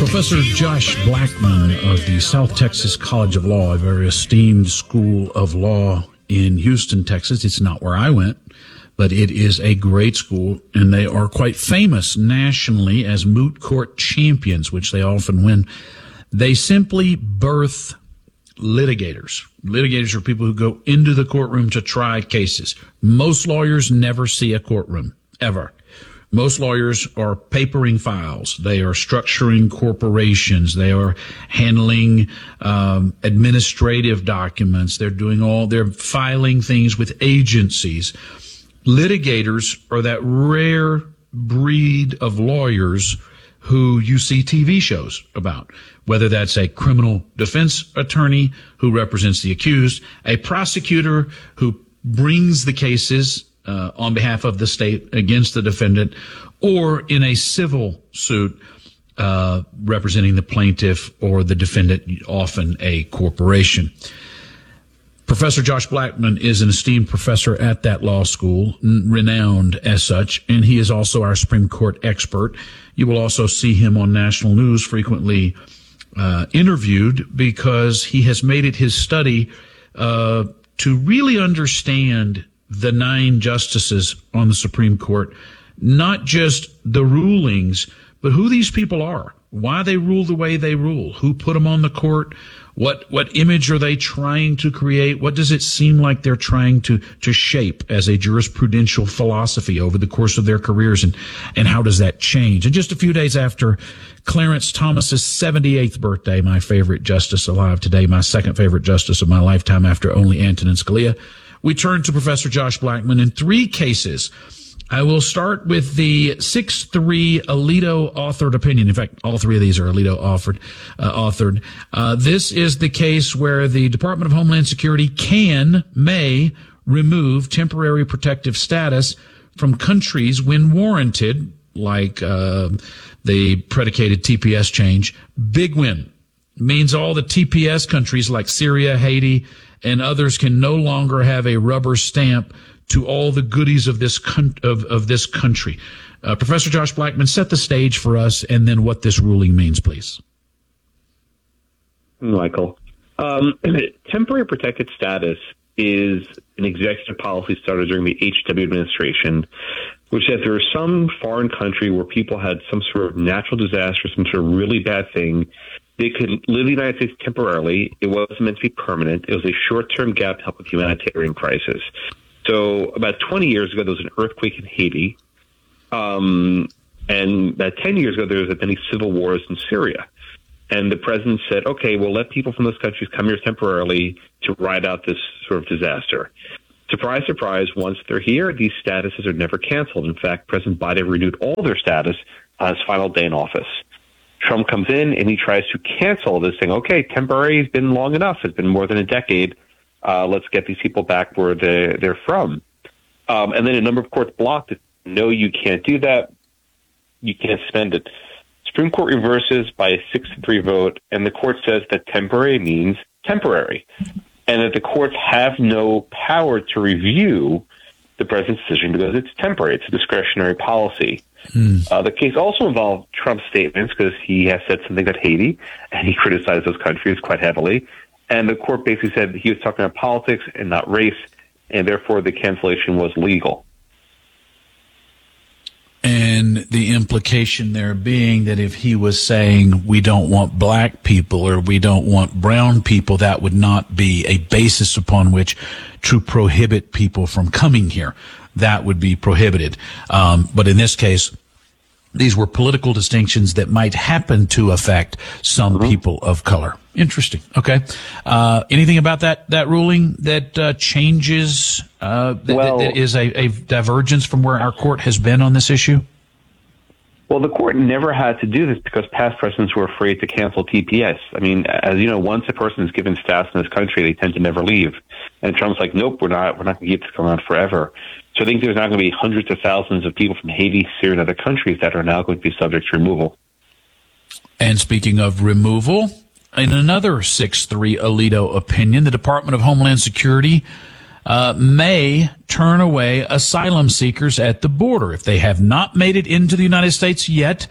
Professor Josh Blackman of the South Texas College of Law, a very esteemed school of law in Houston, Texas. It's not where I went, but it is a great school, and they are quite famous nationally as moot court champions, which they often win. They simply birth litigators. Litigators are people who go into the courtroom to try cases. Most lawyers never see a courtroom, ever. Most lawyers are papering files. They are structuring corporations. They are handling administrative documents. They're filing things with agencies. Litigators are that rare breed of lawyers who you see TV shows about, whether that's a criminal defense attorney who represents the accused, a prosecutor who brings the cases on behalf of the state against the defendant, or in a civil suit representing the plaintiff or the defendant, often a corporation. Professor Josh Blackman is an esteemed professor at that law school, renowned as such, and he is also our Supreme Court expert. You will also see him on national news frequently interviewed, because he has made it his study to really understand the 9 justices on the Supreme Court, not just the rulings, but who these people are, why they rule the way they rule, who put them on the court, what image are they trying to create, what does it seem like they're trying to shape as a jurisprudential philosophy over the course of their careers, and how does that change? And just a few days after Clarence Thomas's 78th birthday, my favorite justice alive today, my second favorite justice of my lifetime after only Antonin Scalia, we turn to Professor Josh Blackman in 3 cases. I will start with the 6-3 Alito authored opinion. In fact, all 3 of these are Alito authored. This is the case where the Department of Homeland Security may remove temporary protective status from countries when warranted, like the predicated TPS change. Big win. Means all the TPS countries like Syria, Haiti, and others can no longer have a rubber stamp to all the goodies of this country. Professor Josh Blackman, set the stage for us, and then what this ruling means, please. Michael, temporary protected status is an executive policy started during the H.W. administration, which said there was some foreign country where people had some sort of natural disaster, some sort of really bad thing. They could live in the United States temporarily. It wasn't meant to be permanent. It was a short-term gap to help with humanitarian crisis. So about 20 years ago, there was an earthquake in Haiti. And about 10 years ago, there was many civil wars in Syria. And the president said, okay, we'll let people from those countries come here temporarily to ride out this sort of disaster. Surprise, surprise, once they're here, these statuses are never canceled. In fact, President Biden renewed all their status on his final day in office. Trump comes in and he tries to cancel this thing. Okay, temporary has been long enough. It's been more than a decade. Let's get these people back where they're from. And then a number of courts blocked it. No, you can't do that. You can't suspend it. Supreme Court reverses by a 6-3 vote, and the court says that temporary means temporary, and that the courts have no power to review the president's decision because it's temporary. It's a discretionary policy. The case also involved Trump's statements because he has said something about Haiti, and he criticized those countries quite heavily. And the court basically said he was talking about politics and not race, and therefore the cancellation was legal. And the implication there being that if he was saying we don't want black people or we don't want brown people, that would not be a basis upon which to prohibit people from coming here. That would be prohibited. But in this case, these were political distinctions that might happen to affect some people of color. Interesting. Okay. Anything about that ruling that changes, that is a divergence from where our court has been on this issue? Well, the court never had to do this because past presidents were afraid to cancel TPS. I mean, as you know, once a person is given status in this country, they tend to never leave. And Trump's like, nope, we're not going to keep this going on forever. So I think there's now going to be hundreds of thousands of people from Haiti, Syria, and other countries that are now going to be subject to removal. And speaking of removal, in another 6-3 Alito opinion, the Department of Homeland Security may turn away asylum seekers at the border. If they have not made it into the United States yet,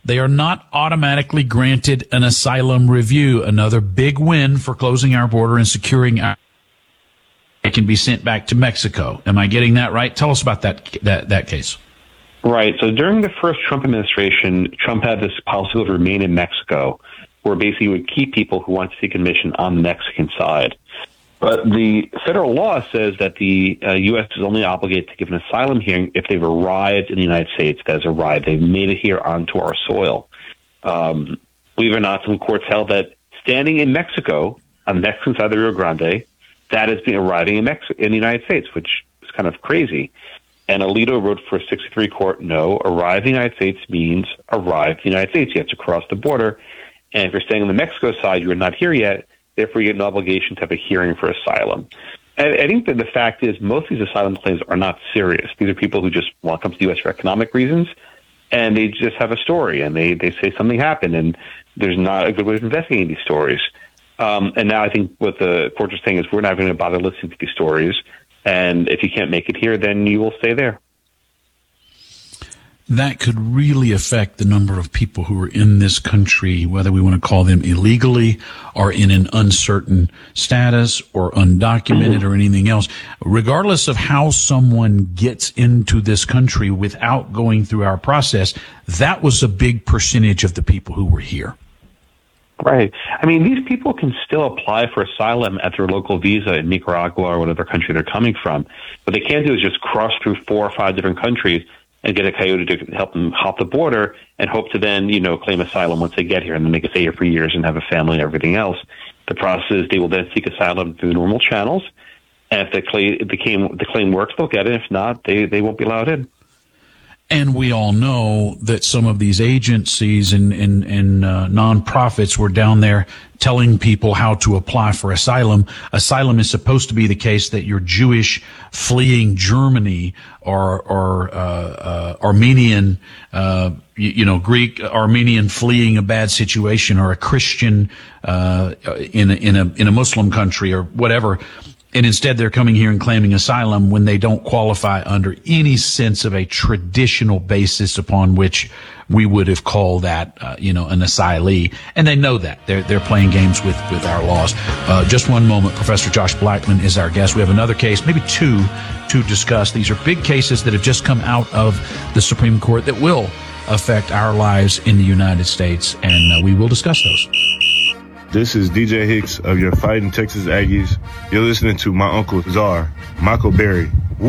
they are not automatically granted an asylum review. Another big win for closing our border and securing our. They can be sent back to Mexico. Am I getting that right? Tell us about that case. Right. So during the first Trump administration, Trump had this policy to remain in Mexico, where basically he would keep people who want to seek admission on the Mexican side. But the federal law says that the U.S. is only obligated to give an asylum hearing if they've arrived in the United States. That has arrived. They've made it here onto our soil. Believe it or not, some courts held that standing in Mexico, on the Mexican side of the Rio Grande, that is arriving in the United States, which is kind of crazy. And Alito wrote for a 63 court, no, arrive in the United States means arrive in the United States. You have to cross the border. And if you're staying on the Mexico side, you're not here yet. Therefore, you get an obligation to have a hearing for asylum. And I think that the fact is most of these asylum claims are not serious. These are people who just want to come to the U.S. for economic reasons, and they just have a story, and they say something happened, and there's not a good way of investigating these stories. And now I think what the courts are saying is we're not going to bother listening to these stories, and if you can't make it here, then you will stay there. That could really affect the number of people who are in this country, whether we want to call them illegally or in an uncertain status or undocumented or anything else. Regardless of how someone gets into this country without going through our process, that was a big percentage of the people who were here. Right. I mean, these people can still apply for asylum at their local visa in Nicaragua or whatever country they're coming from. What they can't do is just cross through 4 or 5 different countries and get a coyote to help them hop the border and hope to then, claim asylum once they get here and then they can stay here for years and have a family and everything else. The process is they will then seek asylum through normal channels. And if the claim works, they'll get it. If not, they won't be allowed in. And we all know that some of these agencies and nonprofits were down there telling people how to apply for asylum. Asylum is supposed to be the case that you're Jewish fleeing Germany or Armenian, Greek Armenian fleeing a bad situation, or a Christian in a Muslim country or whatever. And instead they're coming here and claiming asylum when they don't qualify under any sense of a traditional basis upon which we would have called that, an asylee. And they know that. They're playing games with our laws. Just one moment. Professor Josh Blackman is our guest. We have another case, maybe two, to discuss. These are big cases that have just come out of the Supreme Court that will affect our lives in the United States, and we will discuss those. This is DJ Hicks of your Fighting Texas Aggies. You're listening to my Uncle Czar, Michael Berry. Woo!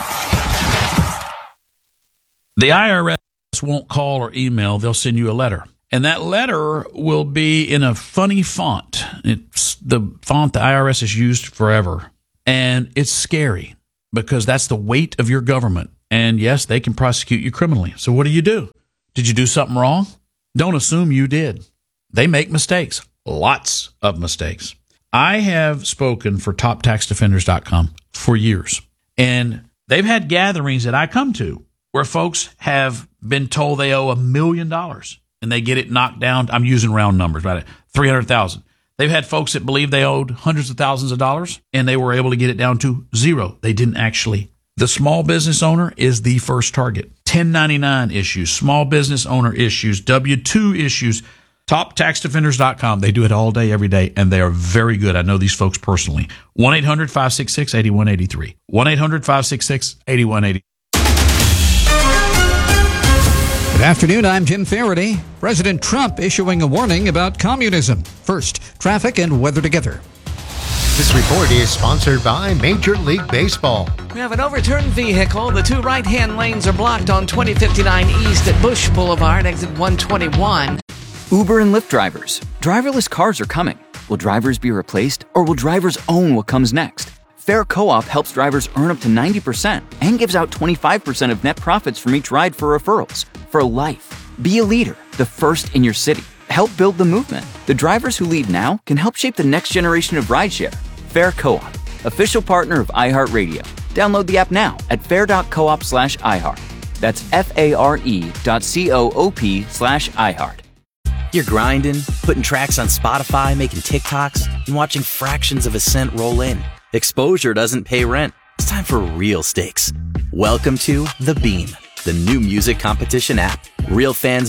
The IRS won't call or email. They'll send you a letter. And that letter will be in a funny font. It's the font the IRS has used forever. And it's scary because that's the weight of your government. And yes, they can prosecute you criminally. So what do? Did you do something wrong? Don't assume you did. They make mistakes. Lots of mistakes. I have spoken for TopTaxDefenders.com for years, and they've had gatherings that I come to where folks have been told they owe $1 million and they get it knocked down. I'm using round numbers, right? 300,000. They've had folks that believe they owed hundreds of thousands of dollars and they were able to get it down to zero. They didn't actually. The small business owner is the first target. 1099 issues, small business owner issues, W-2 issues. TopTaxDefenders.com. They do it all day, every day, and they are very good. I know these folks personally. 1-800-566-8183. 1-800-566-8183. Good afternoon, I'm Jim Faraday. President Trump issuing a warning about communism. First, traffic and weather together. This report is sponsored by Major League Baseball. We have an overturned vehicle. The 2 right-hand lanes are blocked on 2059 East at Bush Boulevard, exit 121. Uber and Lyft drivers. Driverless cars are coming. Will drivers be replaced, or will drivers own what comes next? Fair Co-op helps drivers earn up to 90% and gives out 25% of net profits from each ride for referrals. For life. Be a leader, the first in your city. Help build the movement. The drivers who lead now can help shape the next generation of rideshare. Fair Co-op, official partner of iHeartRadio. Download the app now at fair.coop/iHeart. That's FARE.coop/iHeart. You're grinding, putting tracks on Spotify, making TikToks, and watching fractions of a cent roll in. Exposure doesn't pay rent. It's time for real stakes. Welcome to The Beam, the new music competition app. Real fans vote,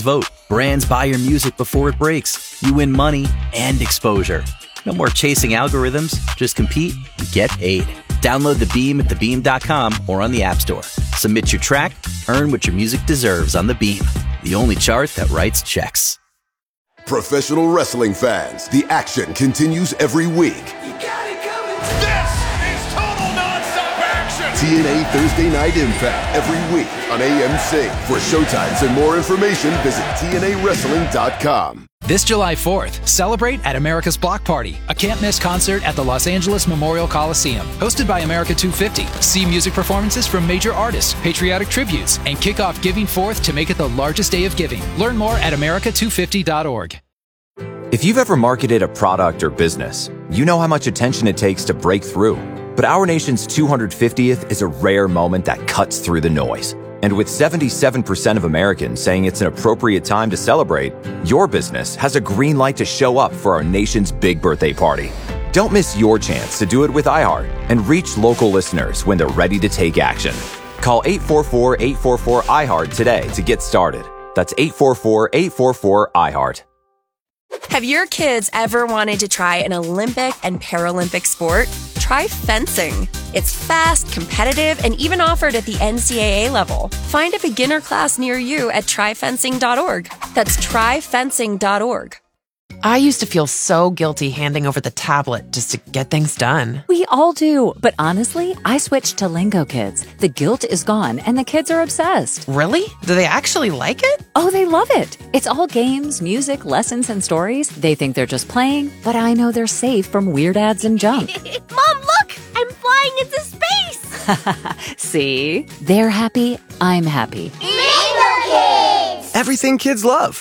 Brands buy your music before it breaks. You win money and exposure. No more chasing algorithms. Just compete and get paid. Download The Beam at thebeam.com or on the App Store. Submit your track, earn what your music deserves on The Beam, the only chart that writes checks. Professional wrestling fans, the action continues every week. You got it coming. This is total nonstop action. TNA Thursday Night Impact every week on AMC. For showtimes and more information, visit TNAWrestling.com. This July 4th, celebrate at America's Block Party, a can't-miss concert at the Los Angeles Memorial Coliseum. Hosted by America 250. See music performances from major artists, patriotic tributes, and kick off Giving Forth to make it the largest day of giving. Learn more at America250.org. If you've ever marketed a product or business, you know how much attention it takes to break through. But our nation's 250th is a rare moment that cuts through the noise. And with 77% of Americans saying it's an appropriate time to celebrate, your business has a green light to show up for our nation's big birthday party. Don't miss your chance to do it with iHeart and reach local listeners when they're ready to take action. Call 844-844-iHeart today to get started. That's 844-844-iHeart. Have your kids ever wanted to try an Olympic and Paralympic sport? Try fencing. It's fast, competitive, and even offered at the NCAA level. Find a beginner class near you at tryfencing.org. That's tryfencing.org. I used to feel so guilty handing over the tablet just to get things done. We all do, but honestly, I switched to Lingo Kids. The guilt is gone, and the kids are obsessed. Really? Do they actually like it? Oh, they love it. It's all games, music, lessons, and stories. They think they're just playing, but I know they're safe from weird ads and junk. Mom, look! I'm flying into space! See? They're happy, I'm happy. Lingo Kids! Everything kids love.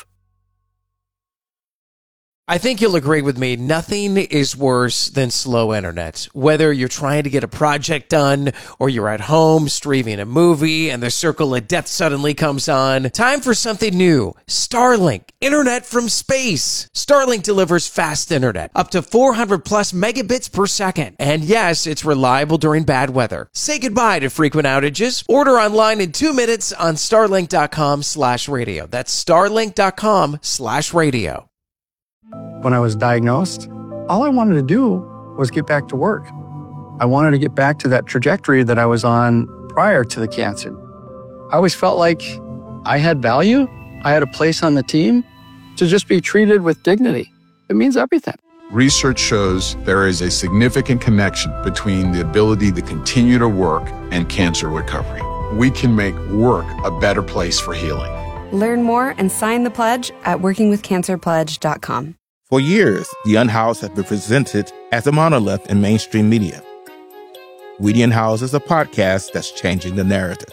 I think you'll agree with me, nothing is worse than slow internet. Whether you're trying to get a project done or you're at home streaming a movie and the circle of death suddenly comes on, time for something new. Starlink, internet from space. Starlink delivers fast internet, up to 400 plus megabits per second. And yes, it's reliable during bad weather. Say goodbye to frequent outages. Order online in 2 minutes on starlink.com/radio. That's starlink.com/radio. When I was diagnosed, all I wanted to do was get back to work. I wanted to get back to that trajectory that I was on prior to the cancer. I always felt like I had value. I had a place on the team to just be treated with dignity. It means everything. Research shows there is a significant connection between the ability to continue to work and cancer recovery. We can make work a better place for healing. Learn more and sign the pledge at workingwithcancerpledge.com. For years, The Unhoused has been presented as a monolith in mainstream media. We The Unhoused is a podcast that's changing the narrative.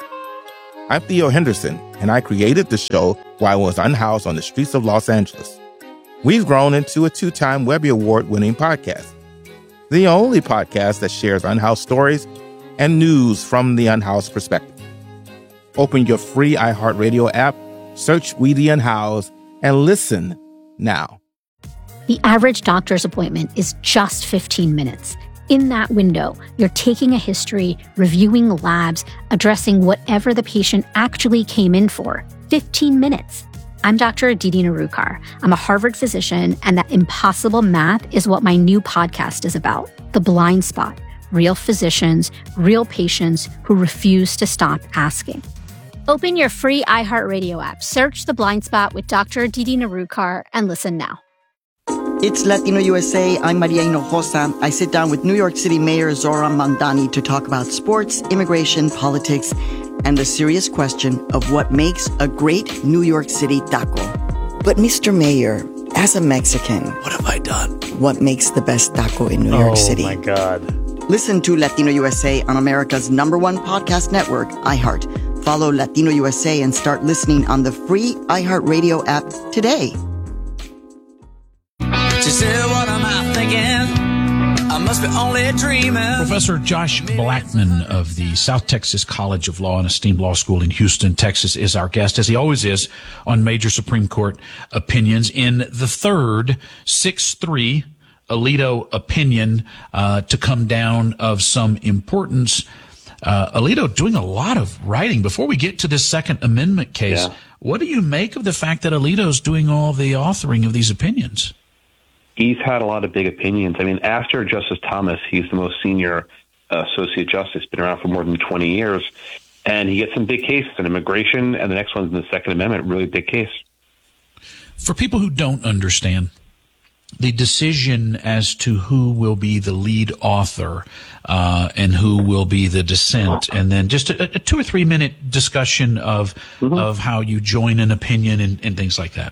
I'm Theo Henderson, and I created the show while I was unhoused on the streets of Los Angeles. We've grown into a 2-time Webby Award-winning podcast, the only podcast that shares unhoused stories and news from the unhoused perspective. Open your free iHeartRadio app, search We The Unhoused, and listen now. The average doctor's appointment is just 15 minutes. In that window, you're taking a history, reviewing labs, addressing whatever the patient actually came in for. 15 minutes. I'm Dr. Aditi Narukar. I'm a Harvard physician, and that impossible math is what my new podcast is about. The Blind Spot. Real physicians, real patients who refuse to stop asking. Open your free iHeartRadio app, search The Blind Spot with Dr. Aditi Narukar, and listen now. It's Latino USA. I'm Maria Hinojosa. I sit down with New York City Mayor Zoran Mandani to talk about sports, immigration, politics, and the serious question of what makes a great New York City taco. But Mr. Mayor, as a Mexican, what have I done? What makes the best taco in New York City? Oh my God. Listen to Latino USA on America's #1 podcast network, iHeart. Follow Latino USA and start listening on the free iHeartRadio app today. She said, what am I thinking? I must be only dreaming. Professor Josh Blackman of the South Texas College of Law and esteemed law school in Houston, Texas, is our guest, as he always is, on major Supreme Court opinions in the third 6-3 Alito opinion to come down of some importance. Alito doing a lot of writing. Before we get to this Second Amendment case, what do you make of the fact that Alito's doing all the authoring of these opinions? He's had a lot of big opinions. I mean, after Justice Thomas, he's the most senior associate justice, been around for more than 20 years. And he gets some big cases in immigration, and the next one's in the Second Amendment, really big case. For people who don't understand, the decision as to who will be the lead author and who will be the dissent, and then just a 2 or 3 minute discussion of how you join an opinion and things like that.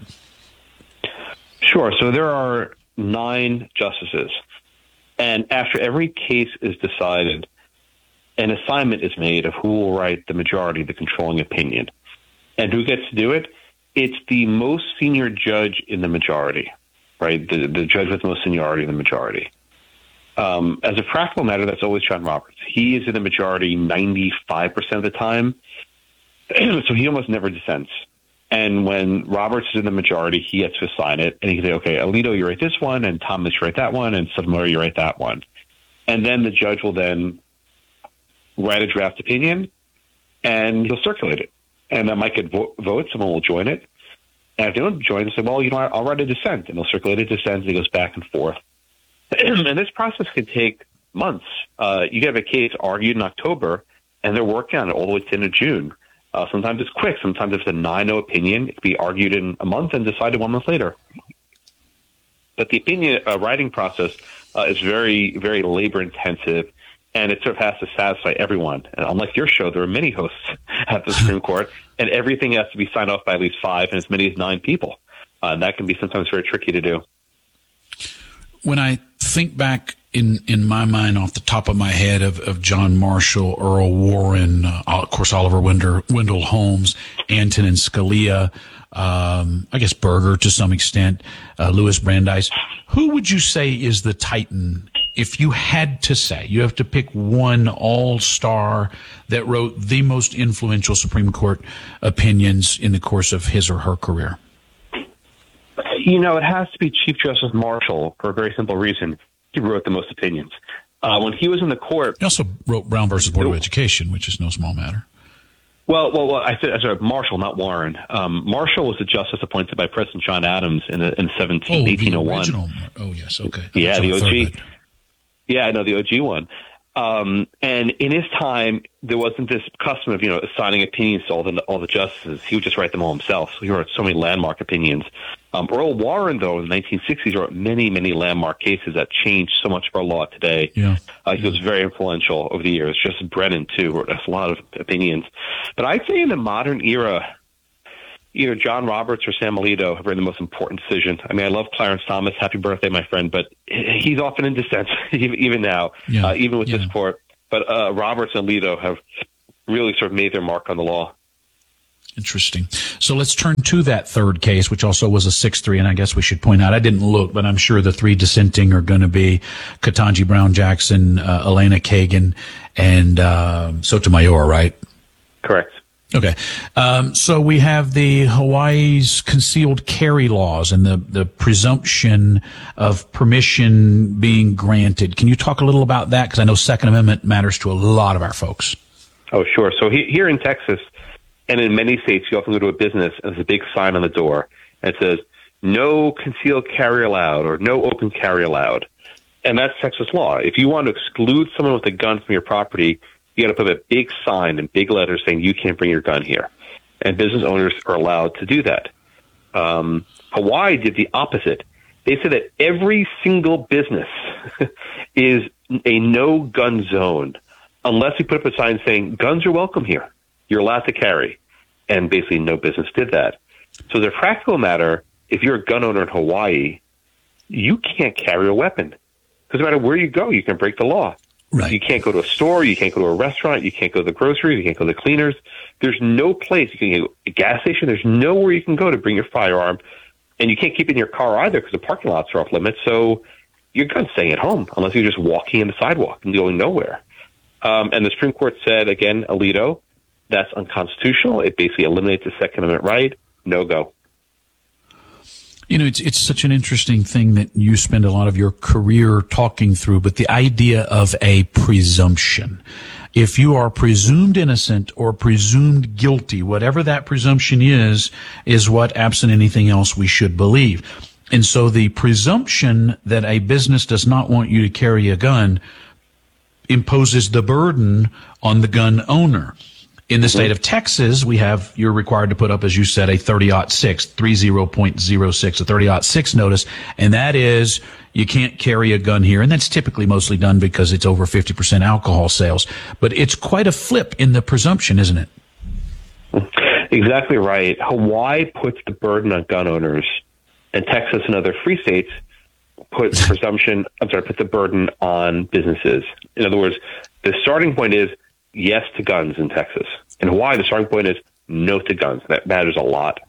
Sure. So there are 9 justices, and after every case is decided, an assignment is made of who will write the majority, the controlling opinion. And who gets to do it? It's the most senior judge in the majority, right? The judge with the most seniority in the majority. As a practical matter, that's always John Roberts. He is in the majority 95% of the time, so he almost never dissents. And when Roberts is in the majority, he gets to assign it, and he can say, okay, Alito, you write this one, and Thomas, you write that one, and Sotomayor, you write that one. And then the judge will then write a draft opinion, and he'll circulate it. And that might get votes, someone will join it. And if they don't join, they say, well, I'll write a dissent. And they'll circulate a dissent, and it goes back and forth. And this process can take months. You have a case argued in October, and they're working on it all the way to the end of June. Sometimes it's quick. Sometimes if it's a 9-0 opinion, it can be argued in a month and decided 1 month later. But the opinion writing process is very, very labor-intensive, and it sort of has to satisfy everyone. And unlike your show, there are many hosts at the Supreme Court, and everything has to be signed off by at least 5 and as many as 9 people. That can be sometimes very tricky to do. When I think back in my mind off the top of my head of John Marshall, Earl Warren, of course, Oliver Wendell Holmes, Antonin Scalia, I guess Berger to some extent, Louis Brandeis, who would you say is the titan? If you had to say, you have to pick one all-star that wrote the most influential Supreme Court opinions in the course of his or her career. It has to be Chief Justice Marshall for a very simple reason. He wrote the most opinions. When he was in the court... He also wrote Brown versus Board of Education, which is no small matter. Well, I said Marshall, not Warren. Marshall was the justice appointed by President John Adams in 1801. Oh, yes, okay. Yeah, the OG. Yeah, no, the OG one. And in his time, there wasn't this custom of, assigning opinions to all the justices. He would just write them all himself. So he wrote so many landmark opinions. Earl Warren, though, in the 1960s, wrote many, many landmark cases that changed so much of our law today. Yeah. He was very influential over the years. Justice Brennan, too, wrote a lot of opinions. But I'd say in the modern era, either John Roberts or Sam Alito have written the most important decision. I mean, I love Clarence Thomas. Happy birthday, my friend. But he's often in dissent, even now, even with this court. But Roberts and Alito have really sort of made their mark on the law. Interesting. So let's turn to that third case, which also was a 6-3. And I guess we should point out, I didn't look, but I'm sure the 3 dissenting are going to be Ketanji Brown Jackson, Elena Kagan, and Sotomayor, right? Correct. Okay. So we have the Hawaii's concealed carry laws and the presumption of permission being granted. Can you talk a little about that? Because I know Second Amendment matters to a lot of our folks. Oh, sure. So here in Texas and in many states, you often go to a business and there's a big sign on the door and it says, no concealed carry allowed or no open carry allowed. And that's Texas law. If you want to exclude someone with a gun from your property, you got to put a big sign in big letters saying you can't bring your gun here. And business owners are allowed to do that. Hawaii did the opposite. They said that every single business is a no-gun zone unless you put up a sign saying guns are welcome here. You're allowed to carry. And basically no business did that. So as a practical matter, if you're a gun owner in Hawaii, you can't carry a weapon. Because no matter where you go, you can break the law. Right. You can't go to a store, you can't go to a restaurant, you can't go to the groceries, you can't go to the cleaners. There's no place. You can go to a gas station. There's nowhere you can go to bring your firearm. And you can't keep it in your car either because the parking lots are off limits. So your gun's staying at home unless you're just walking in the sidewalk and going nowhere. And the Supreme Court said, again, Alito, that's unconstitutional. It basically eliminates the Second Amendment right. No go. It's such an interesting thing that you spend a lot of your career talking through, but the idea of a presumption. if you are presumed innocent or presumed guilty, whatever that presumption is what, absent anything else, we should believe. And so the presumption that a business does not want you to carry a gun imposes the burden on the gun owner. In the state of Texas, you're required to put up, as you said, a 30.6 notice, and that is you can't carry a gun here, and that's typically mostly done because it's over 50% alcohol sales. But it's quite a flip in the presumption, isn't it? Exactly right. Hawaii puts the burden on gun owners, and Texas and other free states put the burden on businesses. In other words, the starting point is yes to guns in Texas. In Hawaii, the starting point is no to guns. That matters a lot.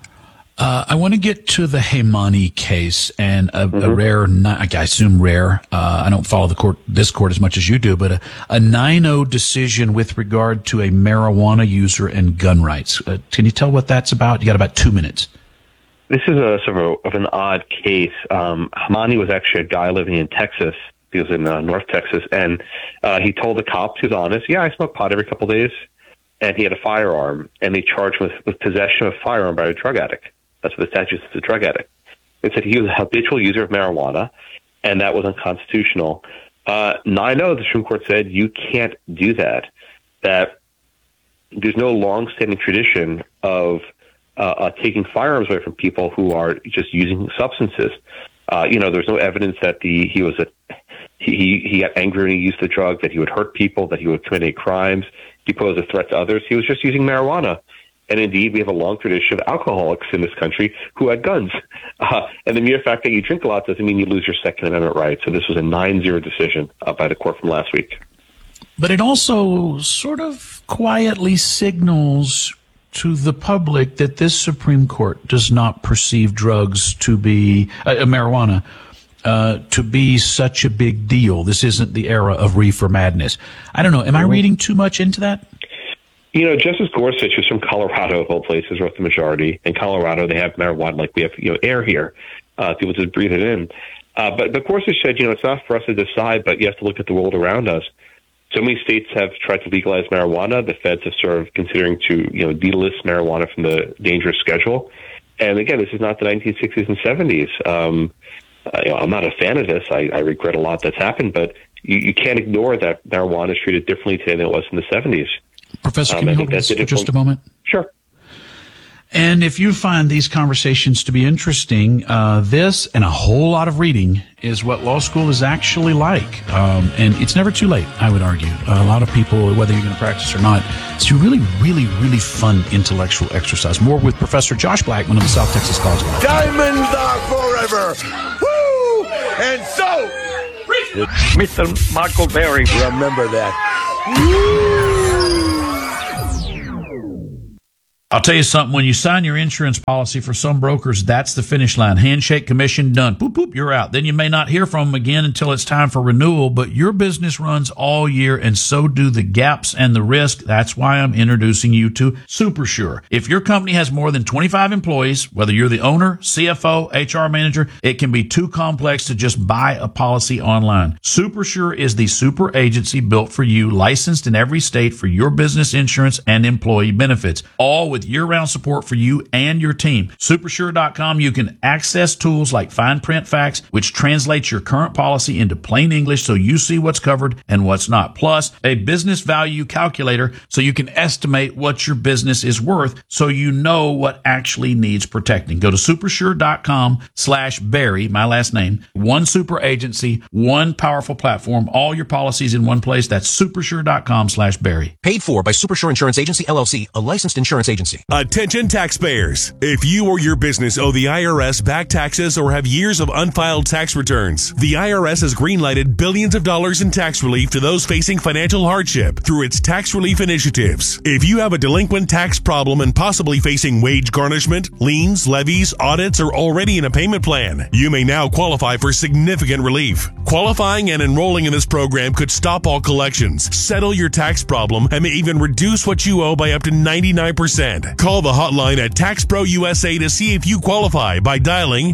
I want to get to the Haimani case and a rare, I assume rare, I don't follow this court as much as you do, but a 9-0 decision with regard to a marijuana user and gun rights. Can you tell what that's about? You got about 2 minutes. This is sort of an odd case. Haimani was actually a guy living in Texas. He was in North Texas, and he told the cops, he was honest, I smoke pot every couple of days, and he had a firearm, and they charged him with possession of a firearm by a drug addict. That's what the statute says, a drug addict. They said he was a habitual user of marijuana, and that was unconstitutional. 9-0, the Supreme Court said you can't do that, that there's no long-standing tradition of taking firearms away from people who are just using substances. There's no evidence that he got angry when he used the drug, that he would hurt people, that he would commit any crimes, he posed a threat to others. He was just using marijuana. And indeed, we have a long tradition of alcoholics in this country who had guns. And the mere fact that you drink a lot doesn't mean you lose your Second Amendment rights. So this was a 9-0 decision by the court from last week. But it also sort of quietly signals to the public that this Supreme Court does not perceive drugs to be marijuana to be such a big deal. This isn't the era of reefer madness. I don't know. Am I reading too much into that? Justice Gorsuch, who's from Colorado, of all places, wrote the majority. In Colorado, they have marijuana like we have, air here. People just breathe it in. But Gorsuch said, it's not for us to decide, but you have to look at the world around us. So many states have tried to legalize marijuana. The feds have sort of considering to, delist marijuana from the dangerous schedule. And again, this is not the 1960s and 70s. I'm not a fan of this. I regret a lot that's happened, but you can't ignore that marijuana is treated differently today than it was in the 70s. Professor, can you hold this for just a moment? Sure. And if you find these conversations to be interesting, this and a whole lot of reading is what law school is actually like. And it's never too late, I would argue. A lot of people, whether you're going to practice or not, it's a really, really, really fun intellectual exercise. More with Professor Josh Blackman of the South Texas College of Law. Diamonds are forever. Woo! And so, Mr. Michael Berry. Remember that. I'll tell you something, when you sign your insurance policy for some brokers, that's the finish line. Handshake, commission, done. Boop, boop, you're out. Then you may not hear from them again until it's time for renewal, but your business runs all year, and so do the gaps and the risk. That's why I'm introducing you to SuperSure. If your company has more than 25 employees, whether you're the owner, CFO, HR manager, it can be too complex to just buy a policy online. SuperSure is the super agency built for you, licensed in every state for your business insurance and employee benefits, all with year-round support for you and your team. Supersure.com, you can access tools like fine print facts, which translates your current policy into plain English so you see what's covered and what's not. Plus, a business value calculator so you can estimate what your business is worth so you know what actually needs protecting. Go to supersure.com/Barry, my last name. One super agency, one powerful platform, all your policies in one place. That's supersure.com/Barry. Paid for by Supersure Insurance Agency, LLC, a licensed insurance agency. Attention taxpayers. If you or your business owe the IRS back taxes or have years of unfiled tax returns, the IRS has greenlighted billions of dollars in tax relief to those facing financial hardship through its tax relief initiatives. If you have a delinquent tax problem and possibly facing wage garnishment, liens, levies, audits, or already in a payment plan, you may now qualify for significant relief. Qualifying and enrolling in this program could stop all collections, settle your tax problem, and may even reduce what you owe by up to 99%. demand. Call the hotline at Tax Pro USA to see if you qualify by dialing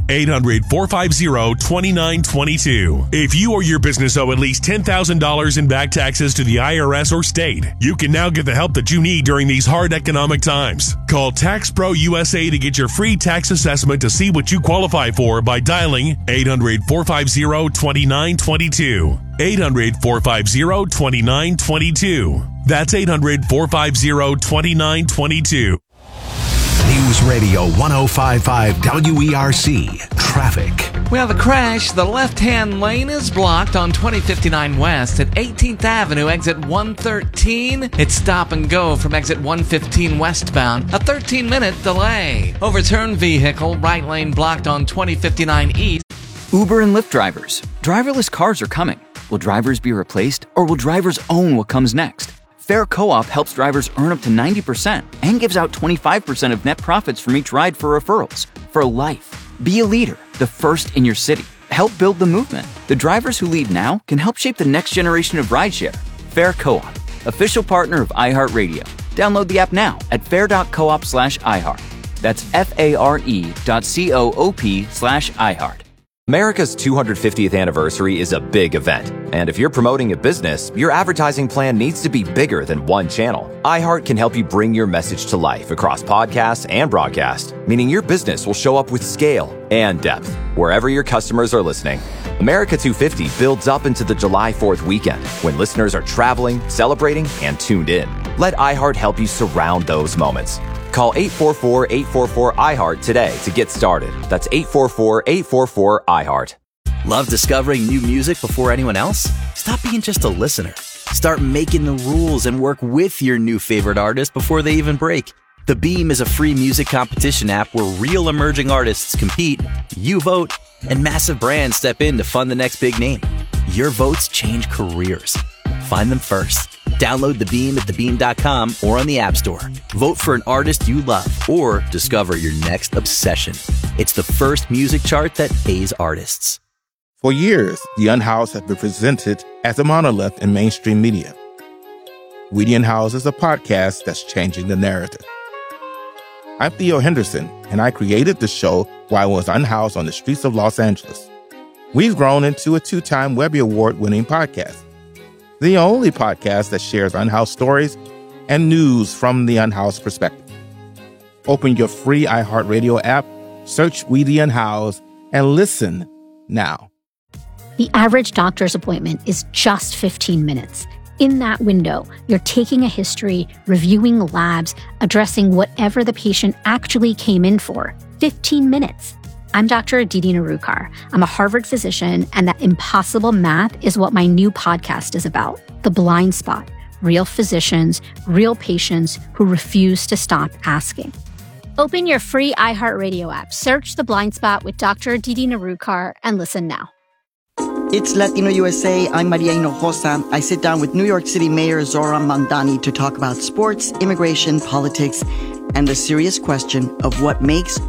800-450-2922. If you or your business owe at least $10,000 in back taxes to the IRS or state, you can now get the help that you need during these hard economic times. Call Tax Pro USA to get your free tax assessment to see what you qualify for by dialing 800-450-2922. 800-450-2922. That's 800-450-2922. News Radio 105.5 WERC. Traffic. We have a crash. The left-hand lane is blocked on 2059 West at 18th Avenue, exit 113. It's stop and go from exit 115 westbound. A 13-minute delay. Overturned vehicle, right lane blocked on 2059 East. Uber and Lyft drivers. Driverless cars are coming. Will drivers be replaced, or will drivers own what comes next? Fair Co-op helps drivers earn up to 90% and gives out 25% of net profits from each ride for referrals. For life. Be a leader, the first in your city. Help build the movement. The drivers who lead now can help shape the next generation of rideshare. Fair Co-op, official partner of iHeartRadio. Download the app now at fair.coop/iHeart. That's FARE.coop/iHeart. America's 250th anniversary is a big event, and if you're promoting a business, your advertising plan needs to be bigger than one channel. iHeart can help you bring your message to life across podcasts and broadcast, meaning your business will show up with scale and depth wherever your customers are listening. America 250 builds up into the July 4th weekend when listeners are traveling, celebrating, and tuned in. Let iHeart help you surround those moments. Call 844-844-iHeart today to get started. That's 844-844-iHeart. Love discovering new music before anyone else? Stop being just a listener. Start making the rules and work with your new favorite artist before they even break. The Beam is a free music competition app where real emerging artists compete, you vote, and massive brands step in to fund the next big name. Your votes change careers. Find them first. Download The Beam at thebeam.com or on the App Store. Vote for an artist you love or discover your next obsession. It's the first music chart that pays artists. For years, The Unhoused has been presented as a monolith in mainstream media. We the Unhoused is a podcast that's changing the narrative. I'm Theo Henderson, and I created the show while I was unhoused on the streets of Los Angeles. We've grown into a 2-time Webby Award-winning podcast. The only podcast that shares unhoused stories and news from the unhoused perspective. Open your free iHeartRadio app, search We the Unhoused, and listen now. The average doctor's appointment is just 15 minutes. In that window, you're taking a history, reviewing labs, addressing whatever the patient actually came in for. 15 minutes. I'm Dr. Aditi Narukar. I'm a Harvard physician, and that impossible math is what my new podcast is about. The Blind Spot. Real physicians, real patients who refuse to stop asking. Open your free iHeartRadio app, search The Blind Spot with Dr. Aditi Narukar, and listen now. It's Latino USA. I'm Maria Hinojosa. I sit down with New York City Mayor Zoran Mandani to talk about sports, immigration, politics, and the serious question of what makes